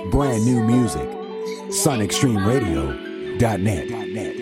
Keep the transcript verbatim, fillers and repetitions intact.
brand new music. sun extreme radio dot net